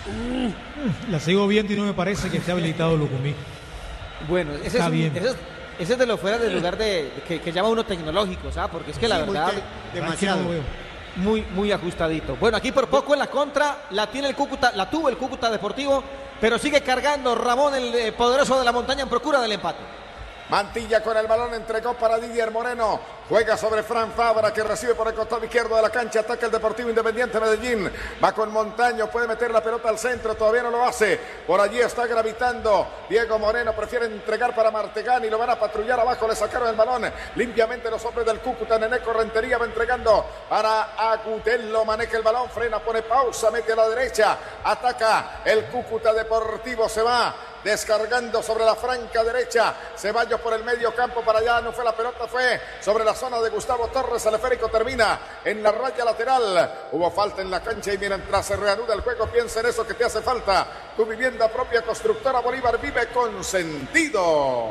La sigo viendo y no me parece que esté habilitado Lucumí. Bueno, ese es de los fuera del lugar que llama uno tecnológico, ¿sabes? Porque es que la verdad, Demasiado. muy ajustadito. Bueno, aquí por poco en la contra la tuvo el Cúcuta Deportivo, pero sigue cargando Ramón, el poderoso de la montaña, en procura del empate. Mantilla con el balón, entregó para Didier Moreno, juega sobre Fran Fabra, que recibe por el costado izquierdo de la cancha, ataca el Deportivo Independiente Medellín, va con Montaño, puede meter la pelota al centro, todavía no lo hace, por allí está gravitando Diego Moreno, prefiere entregar para Martegani, lo van a patrullar abajo, le sacaron el balón limpiamente los hombres del Cúcuta. Neneco Rentería va entregando para Agudelo, maneja el balón, frena, pone pausa, mete a la derecha, ataca el Cúcuta Deportivo, se va descargando sobre la franca derecha, Ceballos por el medio campo para allá, no fue la pelota, fue sobre la zona de Gustavo Torres, el esférico termina en la raya lateral, hubo falta en la cancha y mientras se reanuda el juego, piensa en eso que te hace falta, tu vivienda propia Constructora Bolívar, vive con sentido.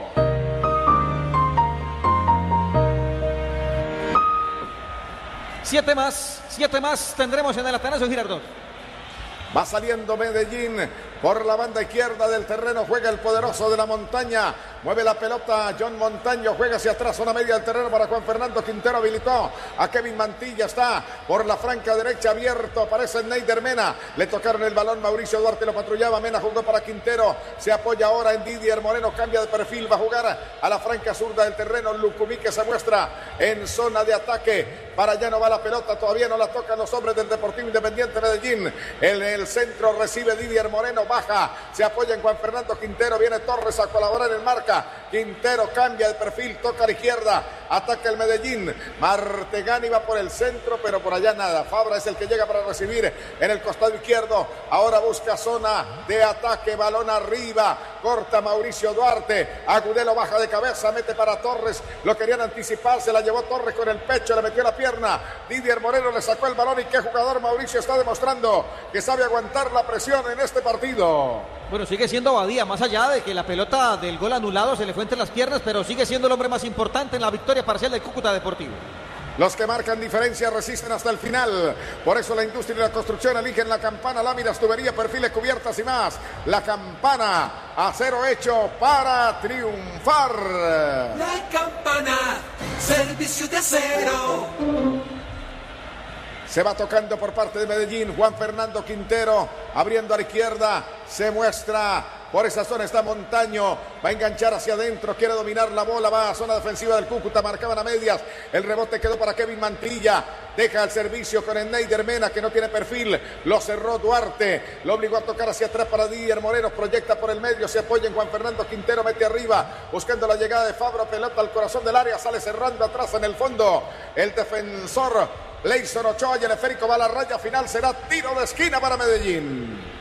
Siete más tendremos en el Atanasio Girardot. Va saliendo Medellín por la banda izquierda del terreno, juega el poderoso de la montaña, mueve la pelota John Montaño, juega hacia atrás, zona media del terreno para Juan Fernando Quintero, habilitó a Kevin Mantilla, está por la franca derecha abierto, aparece Neider Mena, le tocaron el balón, Mauricio Duarte lo patrullaba, Mena jugó para Quintero, se apoya ahora en Didier Moreno, cambia de perfil, va a jugar a la franca zurda del terreno, Lucumí que se muestra en zona de ataque, para allá no va la pelota, todavía no la tocan los hombres del Deportivo Independiente Medellín, en el centro recibe Didier Moreno, baja, se apoya en Juan Fernando Quintero, viene Torres a colaborar en marca, Quintero cambia de perfil, toca a la izquierda, ataca el Medellín, Martegani va por el centro, pero por allá nada, Fabra es el que llega para recibir en el costado izquierdo, ahora busca zona de ataque, balón arriba, corta Mauricio Duarte, Agudelo baja de cabeza, mete para Torres, lo querían anticipar, se la llevó Torres con el pecho, le metió la pierna, Didier Moreno le sacó el balón y qué jugador Mauricio está demostrando que sabe aguantar la presión en este partido. Bueno, sigue siendo Badía, más allá de que la pelota del gol anulado se le fue entre las piernas, pero sigue siendo el hombre más importante en la victoria parcial del Cúcuta Deportivo. Los que marcan diferencia resisten hasta el final. Por eso la industria y la construcción eligen la Campana, láminas, tubería, perfiles, cubiertas y más. La Campana, acero hecho para triunfar. La Campana, servicio de acero. Se va tocando por parte de Medellín, Juan Fernando Quintero, abriendo a la izquierda, se muestra por esa zona, está Montaño, va a enganchar hacia adentro, quiere dominar la bola, va a zona defensiva del Cúcuta, marcaban a medias, el rebote quedó para Kevin Mantilla, deja el servicio con el Neider Mena, que no tiene perfil, lo cerró Duarte, lo obligó a tocar hacia atrás para Didier Moreno, proyecta por el medio, se apoya en Juan Fernando Quintero, mete arriba, buscando la llegada de Fabra, pelota al corazón del área, sale cerrando atrás en el fondo, el defensor Leison Ochoa y el esférico va a la raya final, será tiro de esquina para Medellín.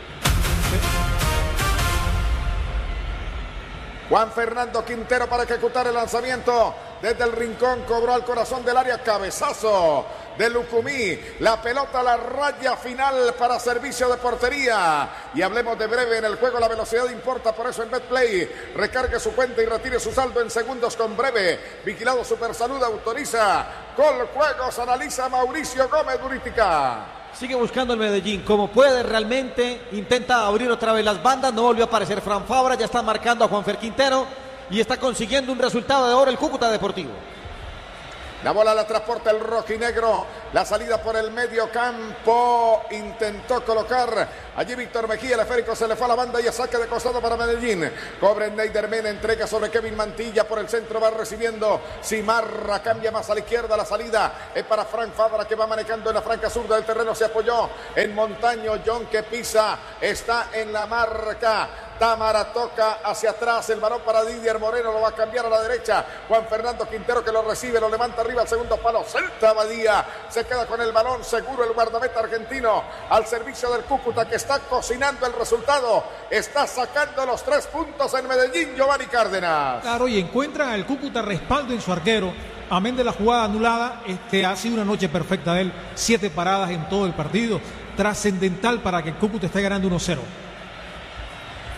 Juan Fernando Quintero para ejecutar el lanzamiento desde el rincón, cobró al corazón del área, cabezazo de Lucumí, la pelota a la raya final para servicio de portería. Y hablemos de breve en el juego, la velocidad importa, por eso en BetPlay recargue su cuenta y retire su saldo en segundos con breve. Vigilado Supersalud, autoriza. Coljuegos, analiza Mauricio Gómez Buritica. Sigue buscando el Medellín como puede realmente, intenta abrir otra vez las bandas, no volvió a aparecer Fran Fabra, ya está marcando a Juanfer Quintero y está consiguiendo un resultado de oro el Cúcuta Deportivo. La bola la transporta el rojinegro, la salida por el medio campo, intentó colocar allí Víctor Mejía, el esférico se le fue a la banda y a saque de costado para Medellín. Cobre Neider Mena, entrega sobre Kevin Mantilla, por el centro va recibiendo Cimarra, cambia más a la izquierda, la salida es para Frank Fabra que va manejando en la franca zurda del terreno, se apoyó en Montaño, John que pisa, está en la marca. Támara toca hacia atrás, el balón para Didier Moreno, lo va a cambiar a la derecha, Juan Fernando Quintero que lo recibe, lo levanta arriba al segundo palo, Celta Badía, se queda con el balón, seguro el guardameta argentino, al servicio del Cúcuta que está cocinando el resultado, está sacando los 3 puntos en Medellín, Giovanni Cárdenas. Claro, y encuentran al Cúcuta respaldo en su arquero, amén de la jugada anulada, ha sido una noche perfecta de él, 7 paradas en todo el partido, trascendental para que el Cúcuta esté ganando 1-0.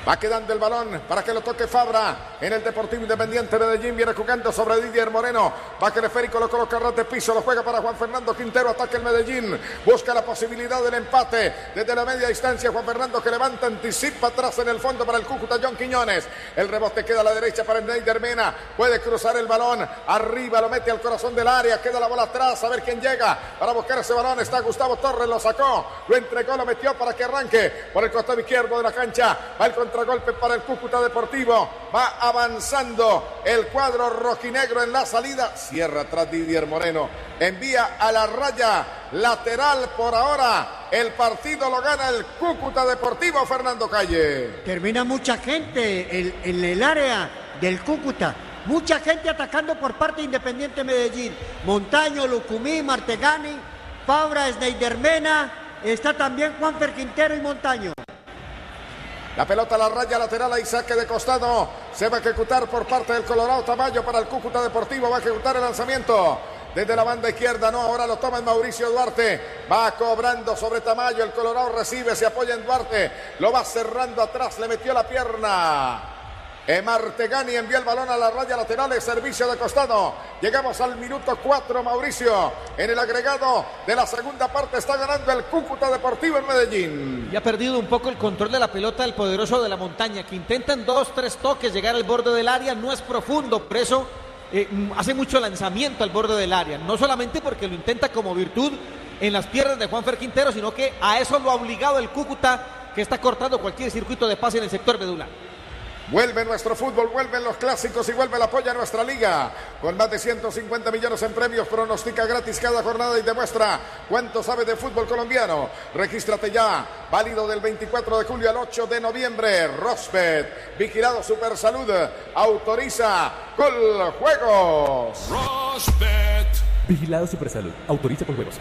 Va quedando el balón para que lo toque Fabra en el Deportivo Independiente Medellín. Viene jugando sobre Didier Moreno. Va que el esférico lo coloca ras de piso. Lo juega para Juan Fernando Quintero. Ataca el Medellín. Busca la posibilidad del empate desde la media distancia. Juan Fernando que levanta, anticipa atrás en el fondo para el Cúcuta John Quiñones. El rebote queda a la derecha para Neider Mena. Puede cruzar el balón. Arriba lo mete al corazón del área. Queda la bola atrás. A ver quién llega para buscar ese balón. Está Gustavo Torres. Lo sacó. Lo entregó. Lo metió para que arranque por el costado izquierdo de la cancha. Va el contragolpe para el Cúcuta Deportivo. Va avanzando el cuadro rojinegro en la salida. Cierra atrás Didier Moreno. Envía a la raya lateral por ahora. El partido lo gana el Cúcuta Deportivo, Fernando Calle. Termina mucha gente en el área del Cúcuta. Mucha gente atacando por parte de Independiente Medellín. Montaño, Lucumí, Martegani, Fabra, Neider Mena. Está también Juanfer Quintero y Montaño. La pelota a la raya lateral, ahí saque de costado. Se va a ejecutar por parte del Colorado Tamayo para el Cúcuta Deportivo. Va a ejecutar el lanzamiento desde la banda izquierda. No, ahora lo toma en Mauricio Duarte. Va cobrando sobre Tamayo. El Colorado recibe, se apoya en Duarte. Lo va cerrando atrás, le metió la pierna. Martegani envía el balón a la raya lateral, el servicio de costado. Llegamos al minuto 4, Mauricio. En el agregado de la segunda parte está ganando el Cúcuta Deportivo en Medellín. Y ha perdido un poco el control de la pelota el poderoso de la Montaña, que intenta en 2-3 toques llegar al borde del área. No es profundo, por eso hace mucho lanzamiento al borde del área. No solamente porque lo intenta como virtud en las piernas de Juanfer Quintero, sino que a eso lo ha obligado el Cúcuta, que está cortando cualquier circuito de pase en el sector medular. Vuelve nuestro fútbol, vuelven los clásicos y vuelve el apoyo a nuestra liga. Con más de 150 millones en premios, pronostica gratis cada jornada y demuestra cuánto sabe de fútbol colombiano. Regístrate ya, válido del 24 de julio al 8 de noviembre. Rosbet, vigilado Supersalud, autoriza Coljuegos. Rosbet, vigilado Supersalud, autoriza Coljuegos.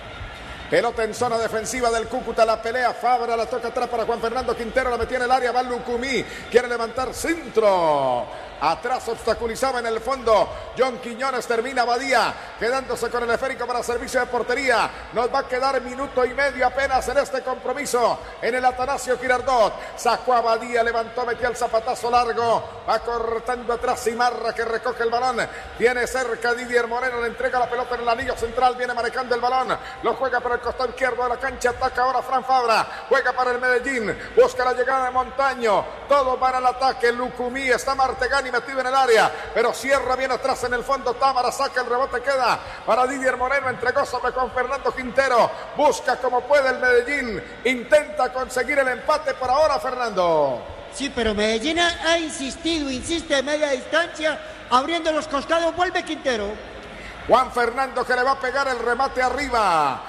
Pelota en zona defensiva del Cúcuta, la pelea Fabra, la toca atrás para Juan Fernando Quintero, la metió en el área, va Lucumí, quiere levantar centro. Atrás obstaculizaba en el fondo John Quiñones, termina Badía, quedándose con el esférico para servicio de portería. Nos va a quedar minuto y medio apenas en este compromiso en el Atanasio Girardot. Sacó a Badía, levantó, metió el zapatazo largo, va cortando atrás Simarra que recoge el balón. Tiene cerca Didier Moreno, le entrega la pelota en el anillo central, viene manejando el balón, lo juega para el costado izquierdo de la cancha, ataca ahora Fran Fabra, juega para el Medellín, busca la llegada de Montaño, todos van al ataque, Lucumí, está Martegani metido en el área, pero cierra bien atrás en el fondo Támara, saca el rebote, queda para Didier Moreno, entregó sobre Juan Fernando Quintero, busca como puede el Medellín, intenta conseguir el empate por ahora, Fernando. Sí, pero Medellín ha insistido, insiste de media distancia, abriendo los costados, vuelve Quintero. Juan Fernando que le va a pegar el remate arriba,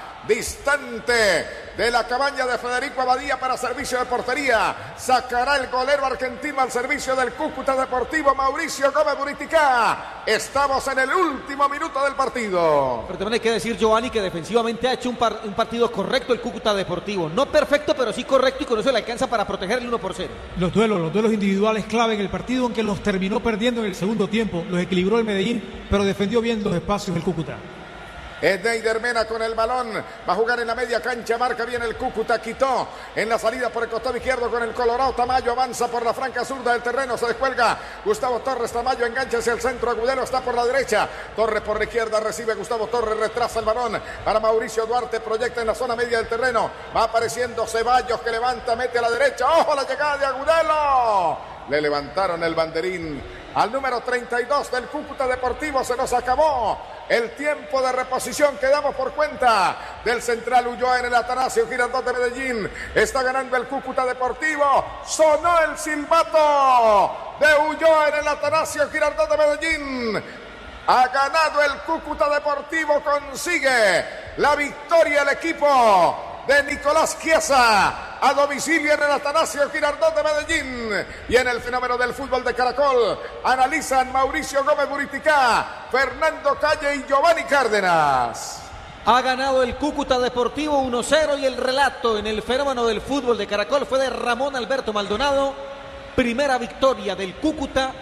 distante de la cabaña de Federico Abadía para servicio de portería. Sacará el golero argentino al servicio del Cúcuta Deportivo, Mauricio Gómez Buriticá. Estamos en el último minuto del partido. Pero también hay que decir, Giovanni, que defensivamente ha hecho un partido correcto el Cúcuta Deportivo. No perfecto, pero sí correcto, y con eso le alcanza para proteger el 1-0. Los duelos individuales clave en el partido, aunque los terminó perdiendo en el segundo tiempo. Los equilibró el Medellín, pero defendió bien los espacios del Cúcuta. Neider Mena con el balón, va a jugar en la media cancha, marca bien el Cúcuta, quitó en la salida por el costado izquierdo con el Colorado. Tamayo avanza por la franca zurda del terreno, se descuelga Gustavo Torres, Tamayo engancha hacia el centro, Agudelo está por la derecha, Torres por la izquierda, recibe Gustavo Torres, retrasa el balón para Mauricio Duarte, proyecta en la zona media del terreno, va apareciendo Ceballos que levanta, mete a la derecha, ¡ojo la llegada de Agudelo! Le levantaron el banderín al número 32 del Cúcuta Deportivo, se nos acabó el tiempo de reposición, quedamos por cuenta del central Ulloa en el Atanasio Girardot de Medellín. Está ganando el Cúcuta Deportivo, sonó el silbato de Ulloa en el Atanasio Girardot de Medellín. Ha ganado el Cúcuta Deportivo, consigue la victoria el equipo de Nicolás Chiesa a domicilio en el Atanasio Girardot de Medellín. Y en el fenómeno del fútbol de Caracol analizan Mauricio Gómez Buriticá, Fernando Calle y Giovanni Cárdenas. Ha ganado el Cúcuta Deportivo 1-0 y el relato en el fenómeno del fútbol de Caracol fue de Ramón Alberto Maldonado. Primera victoria del Cúcuta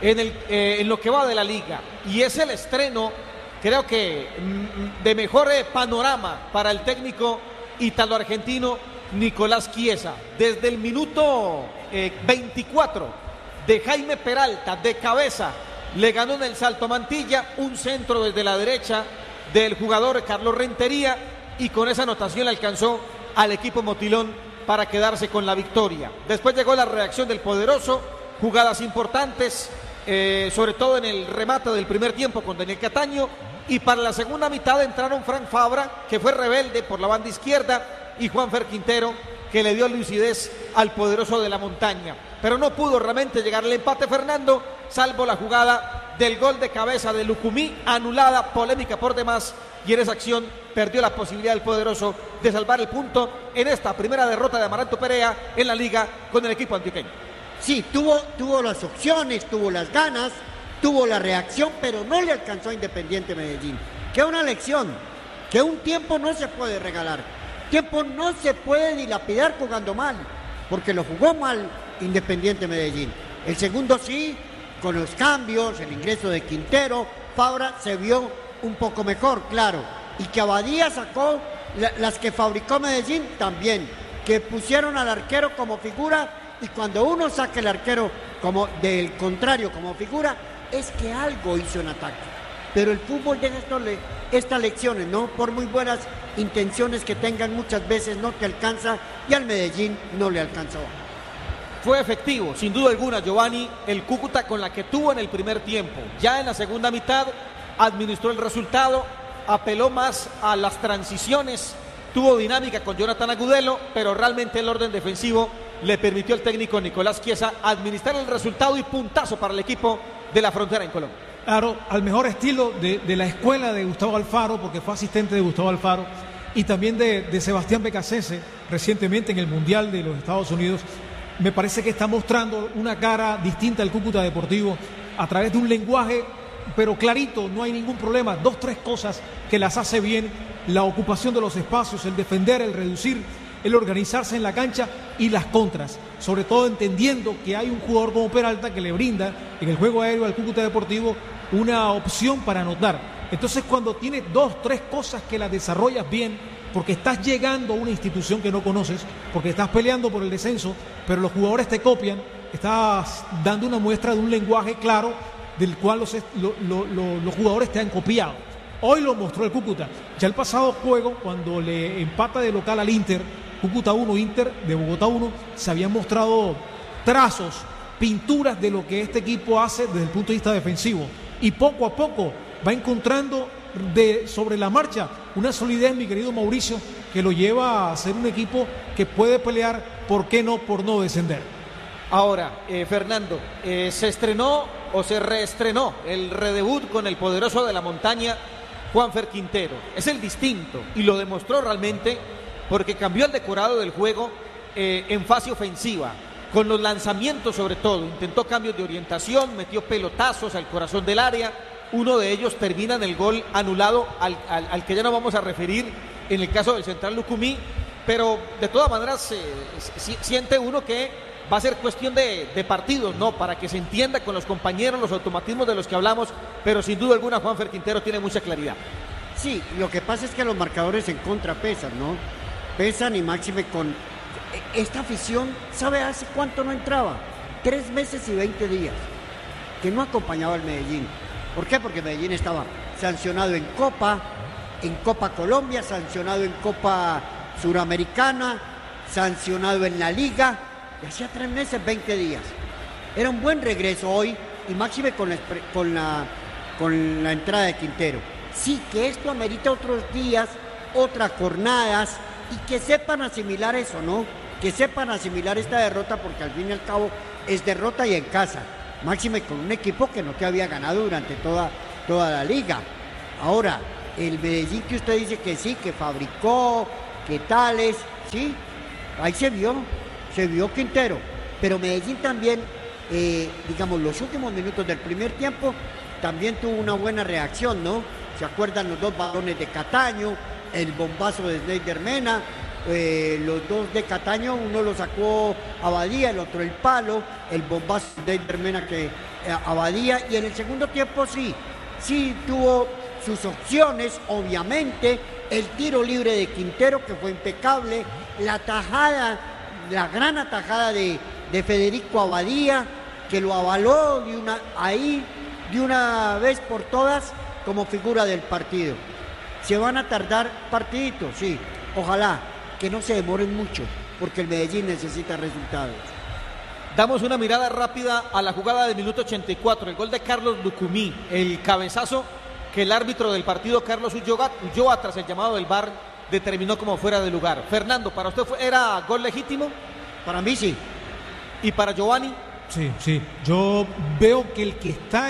en lo que va de la liga. Y es el estreno, creo que de mejor panorama para el técnico italo-argentino Nicolás Chiesa. Desde el minuto 24 de Jaime Peralta, de cabeza, le ganó en el salto Mantilla, un centro desde la derecha del jugador Carlos Rentería, y con esa anotación le alcanzó al equipo Motilón para quedarse con la victoria. Después llegó la reacción del Poderoso, jugadas importantes, sobre todo en el remate del primer tiempo con Daniel Cataño, y para la segunda mitad entraron Frank Fabra, que fue rebelde por la banda izquierda, y Juanfer Quintero, que le dio lucidez al Poderoso de la Montaña. Pero no pudo realmente llegar al empate, Fernando, salvo la jugada del gol de cabeza de Lucumí, anulada, polémica por demás, y en esa acción perdió la posibilidad del Poderoso de salvar el punto en esta primera derrota de Amaranto Perea en la liga con el equipo antioqueño. Sí, tuvo las opciones, tuvo las ganas, tuvo la reacción, pero no le alcanzó a Independiente Medellín. Que una lección, que un tiempo no se puede regalar, tiempo no se puede dilapidar jugando mal, porque lo jugó mal Independiente Medellín. El segundo sí, con los cambios, el ingreso de Quintero, Fabra se vio un poco mejor, claro, y que Abadía sacó las que fabricó Medellín también, que pusieron al arquero como figura, y cuando uno saca el arquero como del contrario como figura, es que algo hizo en ataque. Pero el fútbol deja estas lecciones, ¿no? Por muy buenas intenciones que tengan, muchas veces no te alcanza, y al Medellín no le alcanzó. Fue efectivo, sin duda alguna, Giovanni, el Cúcuta con la que tuvo en el primer tiempo. Ya en la segunda mitad administró el resultado, apeló más a las transiciones, tuvo dinámica con Jonathan Agudelo, pero realmente el orden defensivo le permitió al técnico Nicolás Chiesa administrar el resultado, y puntazo para el equipo de la Frontera en Colombia. Claro, al mejor estilo de la escuela de Gustavo Alfaro, porque fue asistente de Gustavo Alfaro, y también de Sebastián Becasese, recientemente en el Mundial de los Estados Unidos. Me parece que está mostrando una cara distinta al Cúcuta Deportivo a través de un lenguaje, pero clarito, no hay ningún problema. 2, 3 cosas que las hace bien: la ocupación de los espacios, el defender, el reducir, el organizarse en la cancha y las contras. Sobre todo entendiendo que hay un jugador como Peralta que le brinda en el juego aéreo al Cúcuta Deportivo una opción para anotar. Entonces, cuando tienes 2, 3 cosas que las desarrollas bien, porque estás llegando a una institución que no conoces, porque estás peleando por el descenso, pero los jugadores te copian, estás dando una muestra de un lenguaje claro del cual los jugadores te han copiado. Hoy lo mostró el Cúcuta. Ya el pasado juego, cuando le empata de local al Inter, Cúcuta 1, Inter de Bogotá 1, se habían mostrado trazos, pinturas de lo que este equipo hace desde el punto de vista defensivo. Y poco a poco va encontrando sobre la marcha una solidez, mi querido Mauricio, que lo lleva a ser un equipo que puede pelear, ¿por qué no?, por no descender. Ahora, Fernando, se estrenó o se reestrenó el redebut con el Poderoso de la Montaña, Juanfer Quintero. Es el distinto, y lo demostró realmente, porque cambió el decorado del juego en fase ofensiva, con los lanzamientos sobre todo. Intentó cambios de orientación, metió pelotazos al corazón del área. Uno de ellos termina en el gol anulado al que ya nos vamos a referir en el caso del central Lucumí, pero de todas maneras siente uno que va a ser cuestión de partidos, ¿no? Para que se entienda con los compañeros, los automatismos de los que hablamos, pero sin duda alguna Juanfer Quintero tiene mucha claridad. Sí, lo que pasa es que los marcadores en contra pesan, ¿no? Pesan, y máxime con esta afición. ¿Sabe hace cuánto no entraba? 3 meses y 20 días que no acompañaba al Medellín. ¿Por qué? Porque Medellín estaba sancionado en Copa Colombia, sancionado en Copa Suramericana, sancionado en la Liga, y hacía 3 meses, 20 días. Era un buen regreso hoy, y máxime con la entrada de Quintero. Sí, que esto amerita otros días, otras jornadas, y que sepan asimilar eso, ¿no? Que sepan asimilar esta derrota, porque al fin y al cabo es derrota y en casa. Máxime con un equipo que no te había ganado durante toda la liga. Ahora, el Medellín que usted dice que sí, que fabricó, que tales, sí, ahí se vio Quintero. Pero Medellín también, digamos, los últimos minutos del primer tiempo, también tuvo una buena reacción, ¿no? ¿Se acuerdan los 2 balones de Cataño, el bombazo de Sneider Mena? Los 2 de Cataño, uno lo sacó Abadía, el otro el palo, el bombazo de Sneider Mena que Abadía, y en el segundo tiempo sí tuvo sus opciones, obviamente, el tiro libre de Quintero que fue impecable, la gran atajada de de Federico Abadía, que lo avaló de una vez por todas como figura del partido. ¿Se van a tardar partiditos? Sí, ojalá que no se demoren mucho, porque el Medellín necesita resultados. Damos una mirada rápida a la jugada del minuto 84, el gol de Carlos Lucumí, el cabezazo que el árbitro del partido, Carlos Ulloa, tras el llamado del VAR, determinó como fuera de lugar. Fernando, ¿para usted era gol legítimo? Para mí sí. ¿Y para Giovanni? Sí. Yo veo que el que está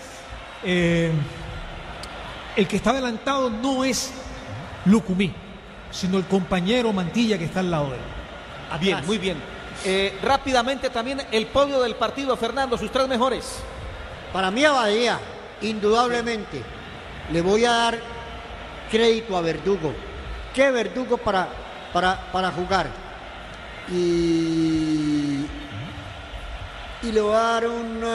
adelantado no es Lucumí, sino el compañero Mantilla que está al lado de él. Bien, muy bien. Rápidamente también el podio del partido, Fernando, sus 3 mejores. Para mí Abadía, indudablemente. Le voy a dar crédito a Verdugo. ¿Qué Verdugo para jugar? Y le voy a dar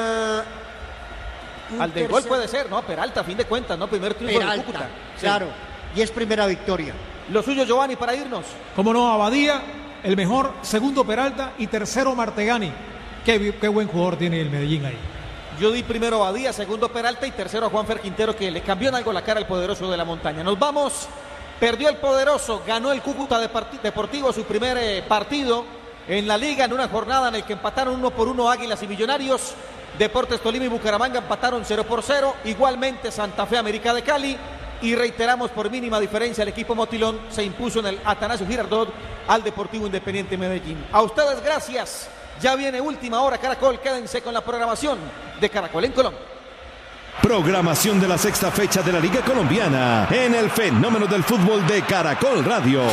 al del gol puede ser, ¿no? Peralta, a fin de cuentas, ¿no? Primer triunfo del Cúcuta. Claro, y es primera victoria. Lo suyo, Giovanni, para irnos. Como no, Abadía, el mejor, segundo Peralta y tercero Martegani. Qué buen jugador tiene el Medellín ahí. Yo di primero a Abadía, segundo Peralta y tercero a Juanfer Quintero, que le cambió en algo la cara al poderoso de la montaña. Nos vamos. Perdió el poderoso, ganó el Cúcuta Deportivo su primer partido en la liga, en una jornada en la que empataron 1-1 Águilas y Millonarios. Deportes Tolima y Bucaramanga empataron 0-0, igualmente Santa Fe, América de Cali, y reiteramos, por mínima diferencia, el equipo Motilón se impuso en el Atanasio Girardot al Deportivo Independiente Medellín. A ustedes gracias, ya viene Última Hora Caracol, quédense con la programación de Caracol en Colombia. Programación de la sexta fecha de la Liga Colombiana en el Fenómeno del Fútbol de Caracol Radio.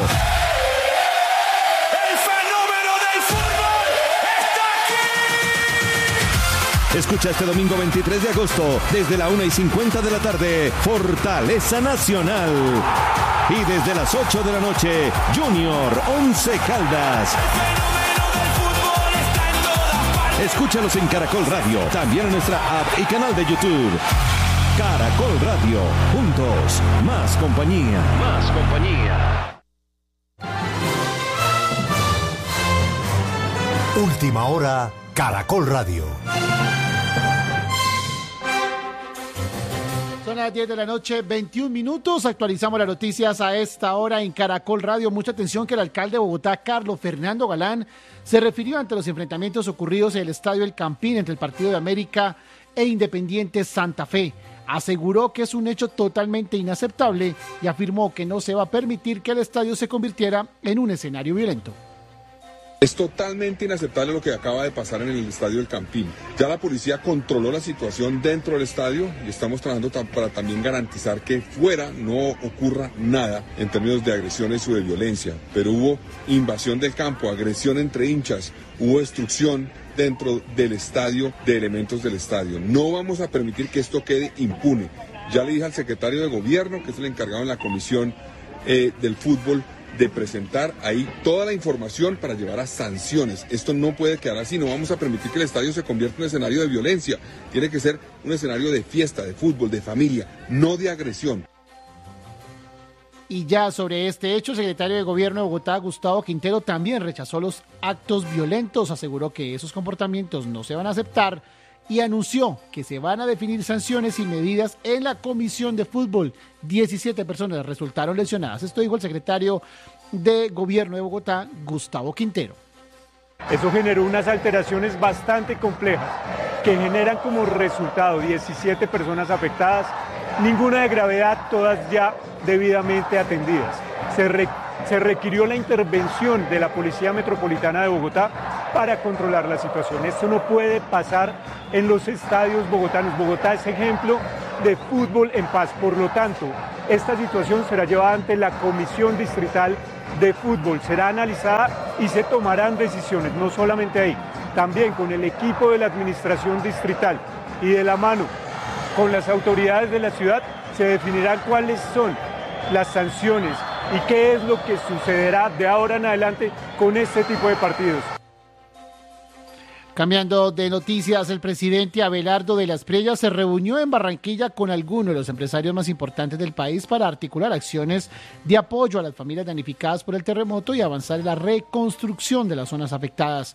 Escucha este domingo 23 de agosto, desde la 1:50 de la tarde, Fortaleza Nacional. Y desde las 8 de la noche, Junior Once Caldas. Escúchalos en Caracol Radio, también en nuestra app y canal de YouTube. Caracol Radio, juntos, más compañía. Más compañía. Última Hora, Caracol Radio. Son las 10 de la noche, 21 minutos. Actualizamos las noticias a esta hora en Caracol Radio. Mucha atención que el alcalde de Bogotá, Carlos Fernando Galán, se refirió ante los enfrentamientos ocurridos en el Estadio El Campín entre el Partido de América e Independiente Santa Fe. Aseguró que es un hecho totalmente inaceptable y afirmó que no se va a permitir que el estadio se convirtiera en un escenario violento. Es totalmente inaceptable lo que acaba de pasar en el estadio El Campín. Ya la policía controló la situación dentro del estadio y estamos trabajando para también garantizar que fuera no ocurra nada en términos de agresiones o de violencia. Pero hubo invasión del campo, agresión entre hinchas, hubo destrucción dentro del estadio de elementos del estadio. No vamos a permitir que esto quede impune. Ya le dije al secretario de Gobierno, que es el encargado en la comisión del fútbol, de presentar ahí toda la información para llevar a sanciones. Esto no puede quedar así, no vamos a permitir que el estadio se convierta en un escenario de violencia. Tiene que ser un escenario de fiesta, de fútbol, de familia, no de agresión. Y ya sobre este hecho, el secretario de Gobierno de Bogotá, Gustavo Quintero, también rechazó los actos violentos, aseguró que esos comportamientos no se van a aceptar y anunció que se van a definir sanciones y medidas en la Comisión de Fútbol. 17 personas resultaron lesionadas. Esto dijo el secretario de Gobierno de Bogotá, Gustavo Quintero. Eso generó unas alteraciones bastante complejas que generan como resultado 17 personas afectadas, ninguna de gravedad, todas ya debidamente atendidas. Se requirió la intervención de la Policía Metropolitana de Bogotá para controlar la situación. Esto no puede pasar en los estadios bogotanos. Bogotá es ejemplo de fútbol en paz. Por lo tanto, esta situación será llevada ante la Comisión Distrital de Fútbol. Será analizada y se tomarán decisiones, no solamente ahí, también con el equipo de la Administración Distrital y de la mano con las autoridades de la ciudad se definirán cuáles son las sanciones y qué es lo que sucederá de ahora en adelante con este tipo de partidos. Cambiando de noticias, el presidente Abelardo de las Prellas se reunió en Barranquilla con algunos de los empresarios más importantes del país para articular acciones de apoyo a las familias damnificadas por el terremoto y avanzar en la reconstrucción de las zonas afectadas.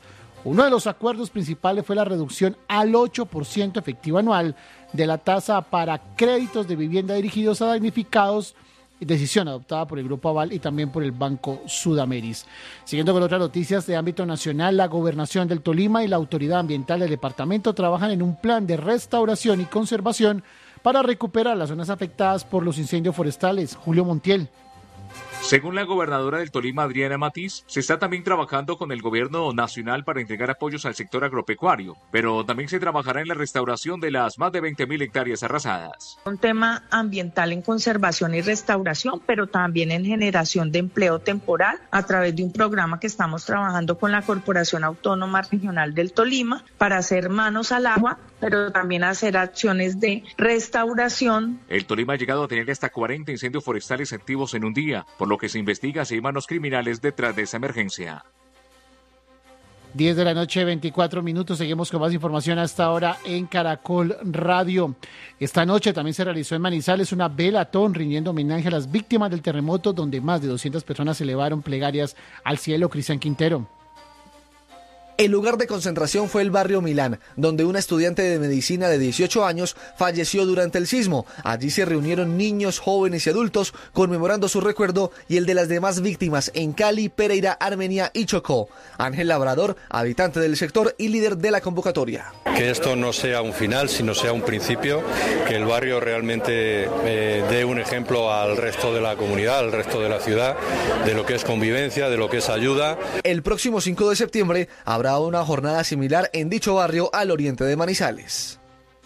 Uno de los acuerdos principales fue la reducción al 8% efectivo anual de la tasa para créditos de vivienda dirigidos a damnificados, decisión adoptada por el Grupo Aval y también por el Banco Sudameris. Siguiendo con otras noticias de ámbito nacional, la Gobernación del Tolima y la Autoridad Ambiental del departamento trabajan en un plan de restauración y conservación para recuperar las zonas afectadas por los incendios forestales. Julio Montiel. Según la gobernadora del Tolima, Adriana Matiz, se está también trabajando con el gobierno nacional para entregar apoyos al sector agropecuario, pero también se trabajará en la restauración de las más de 20.000 hectáreas arrasadas. Un tema ambiental en conservación y restauración, pero también en generación de empleo temporal a través de un programa que estamos trabajando con la Corporación Autónoma Regional del Tolima para hacer manos al agua, pero también hacer acciones de restauración. El Tolima ha llegado a tener hasta 40 incendios forestales activos en un día, por lo que se investiga si hay manos criminales detrás de esa emergencia. 10 de la noche, 24 minutos. Seguimos con más información hasta ahora en Caracol Radio. Esta noche también se realizó en Manizales una velatón rindiendo homenaje a las víctimas del terremoto, donde más de 200 personas elevaron plegarias al cielo. Cristian Quintero. El lugar de concentración fue el barrio Milán, donde una estudiante de medicina de 18 años falleció durante el sismo. Allí se reunieron niños, jóvenes y adultos conmemorando su recuerdo y el de las demás víctimas en Cali, Pereira, Armenia y Chocó. Ángel Labrador, habitante del sector y líder de la convocatoria. Que esto no sea un final, sino sea un principio, que el barrio realmente dé un ejemplo al resto de la comunidad, al resto de la ciudad, de lo que es convivencia, de lo que es ayuda. El próximo 5 de septiembre habrá una jornada similar en dicho barrio al oriente de Manizales.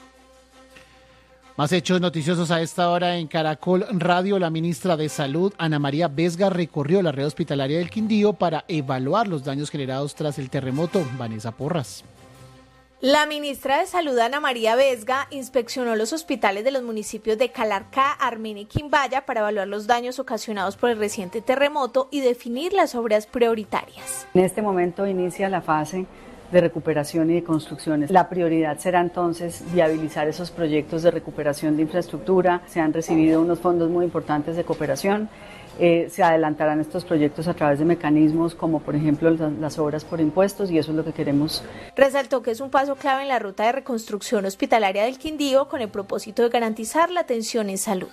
Más hechos noticiosos a esta hora en Caracol Radio. La ministra de Salud, Ana María Vesga, recorrió la red hospitalaria del Quindío para evaluar los daños generados tras el terremoto. Vanessa Porras. La ministra de Salud, Ana María Vesga, inspeccionó los hospitales de los municipios de Calarcá, Armenia y Quimbaya para evaluar los daños ocasionados por el reciente terremoto y definir las obras prioritarias. En este momento inicia la fase de recuperación y de construcciones. La prioridad será entonces viabilizar esos proyectos de recuperación de infraestructura. Se han recibido unos fondos muy importantes de cooperación. Se adelantarán estos proyectos a través de mecanismos como por ejemplo las obras por impuestos, y eso es lo que queremos. Resaltó que es un paso clave en la ruta de reconstrucción hospitalaria del Quindío con el propósito de garantizar la atención en salud.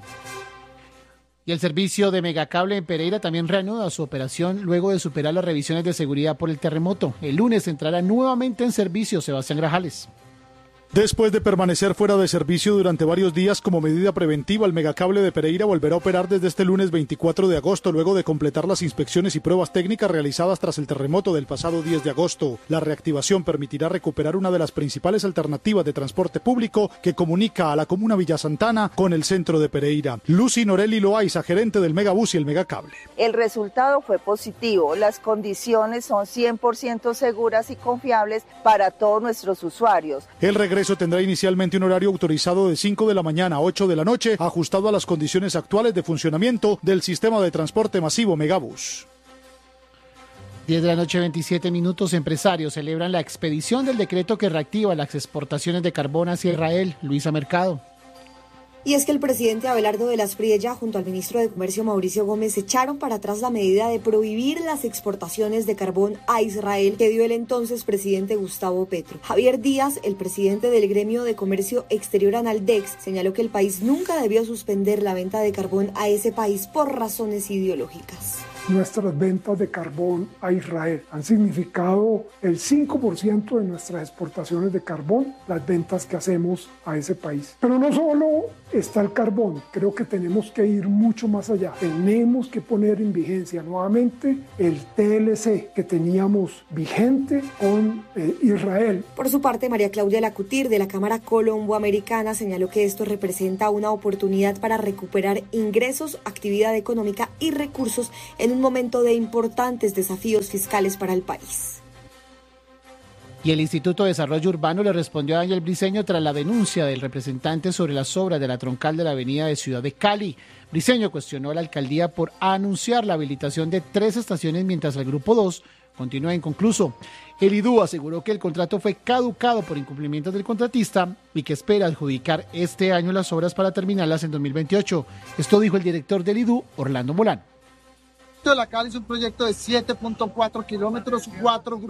Y el servicio de Megacable en Pereira también reanuda su operación luego de superar las revisiones de seguridad por el terremoto. El lunes entrará nuevamente en servicio. Sebastián Grajales. Después de permanecer fuera de servicio durante varios días como medida preventiva, el Megacable de Pereira volverá a operar desde este lunes 24 de agosto, luego de completar las inspecciones y pruebas técnicas realizadas tras el terremoto del pasado 10 de agosto. La reactivación permitirá recuperar una de las principales alternativas de transporte público que comunica a la comuna Villa Santana con el centro de Pereira. Lucy Norelli Loaiza, gerente del Megabús y el Megacable. El resultado fue positivo. Las condiciones son 100% seguras y confiables para todos nuestros usuarios. El regreso tendrá inicialmente un horario autorizado de 5 de la mañana a 8 de la noche, ajustado a las condiciones actuales de funcionamiento del sistema de transporte masivo Megabús. 10 de la noche, 27 minutos. Empresarios celebran la expedición del decreto que reactiva las exportaciones de carbón hacia Israel. Luisa Mercado. Y es que el presidente Abelardo de las Priella junto al ministro de Comercio Mauricio Gómez echaron para atrás la medida de prohibir las exportaciones de carbón a Israel que dio el entonces presidente Gustavo Petro. Javier Díaz, el presidente del gremio de comercio exterior Analdex, señaló que el país nunca debió suspender la venta de carbón a ese país por razones ideológicas. Nuestras ventas de carbón a Israel han significado el 5% de nuestras exportaciones de carbón, las ventas que hacemos a ese país. Pero no solo está el carbón, creo que tenemos que ir mucho más allá. Tenemos que poner en vigencia nuevamente el TLC que teníamos vigente con Israel. Por su parte, María Claudia Lacutir de la Cámara Colombo-Americana señaló que esto representa una oportunidad para recuperar ingresos, actividad económica y recursos en un momento de importantes desafíos fiscales para el país. Y el Instituto de Desarrollo Urbano le respondió a Daniel Briceño tras la denuncia del representante sobre las obras de la troncal de la avenida de Ciudad de Cali. Briceño cuestionó a la alcaldía por anunciar la habilitación de 3 estaciones mientras el Grupo 2 continúa inconcluso. El IDU aseguró que el contrato fue caducado por incumplimientos del contratista y que espera adjudicar este año las obras para terminarlas en 2028. Esto dijo el director del IDU, Orlando Molano. De la Cali es un proyecto de 7.4 kilómetros, 4 grupos.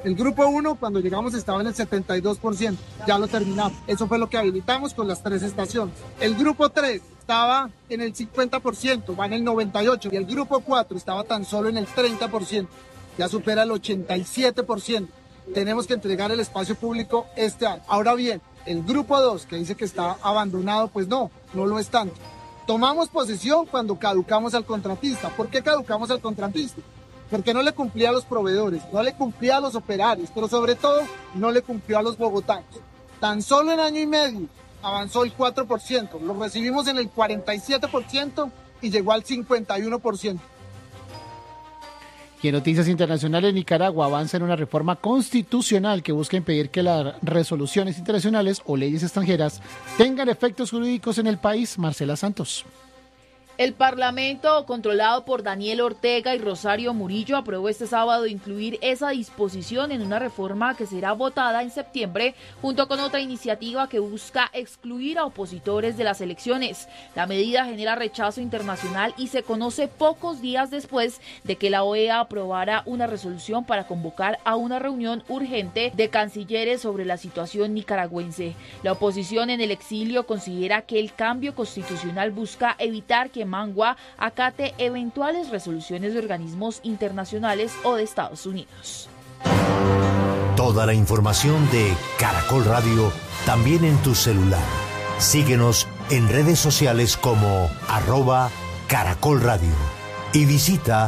El grupo 1, cuando llegamos, estaba en el 72%, ya lo terminamos. Eso fue lo que habilitamos con las 3 estaciones. El grupo 3 estaba en el 50%, va en el 98%, y el grupo 4 estaba tan solo en el 30%, ya supera el 87%. Tenemos que entregar el espacio público este año. Ahora bien, el grupo 2, que dice que está abandonado, pues no lo es tanto. Tomamos posesión cuando caducamos al contratista. ¿Por qué caducamos al contratista? Porque no le cumplía a los proveedores, no le cumplía a los operarios, pero sobre todo no le cumplió a los bogotanos. Tan solo en año y medio avanzó el 4%, lo recibimos en el 47% y llegó al 51%. Y en noticias internacionales, Nicaragua avanza en una reforma constitucional que busca impedir que las resoluciones internacionales o leyes extranjeras tengan efectos jurídicos en el país. Marcela Santos. El Parlamento, controlado por Daniel Ortega y Rosario Murillo, aprobó este sábado incluir esa disposición en una reforma que será votada en septiembre, junto con otra iniciativa que busca excluir a opositores de las elecciones. La medida genera rechazo internacional y se conoce pocos días después de que la OEA aprobara una resolución para convocar a una reunión urgente de cancilleres sobre la situación nicaragüense. La oposición en el exilio considera que el cambio constitucional busca evitar que Mangua acate eventuales resoluciones de organismos internacionales o de Estados Unidos. Toda la información de Caracol Radio también en tu celular. Síguenos en redes sociales como @Caracol Radio y visita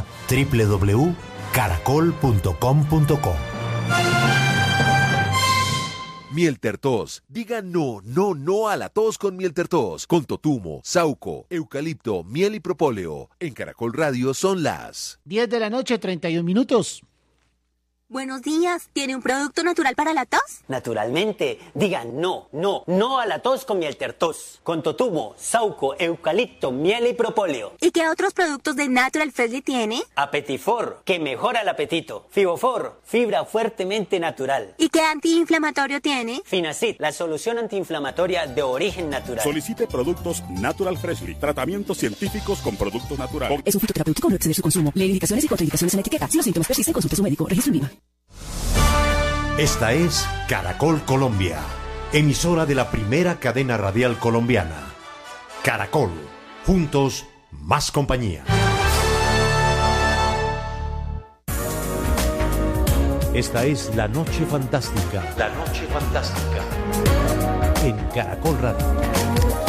www.caracol.com.co. Mieltertos. Diga no a la tos con Mieltertos. Con totumo, sauco, eucalipto, miel y propóleo. En Caracol Radio son las 10 de la noche, 31 minutos. Buenos días. ¿Tiene un producto natural para la tos? Naturalmente. Diga no a la tos con Mieltertos. Con totumo, sauco, eucalipto, miel y propóleo. ¿Y qué otros productos de Natural Freshly tiene? Apetifor, que mejora el apetito. Fibofor, fibra fuertemente natural. ¿Y qué antiinflamatorio tiene? Finacid, la solución antiinflamatoria de origen natural. Solicite productos Natural Freshly. Tratamientos científicos con productos naturales. Es un fitoterapéutico, no exceder su consumo. Lee indicaciones y contraindicaciones en la etiqueta. Si los síntomas persisten, consulte a su médico. Registro en IVA. Esta es Caracol Colombia, emisora de la primera cadena radial colombiana. Caracol, juntos, más compañía. Esta es La Noche Fantástica. La Noche Fantástica. En Caracol Radio.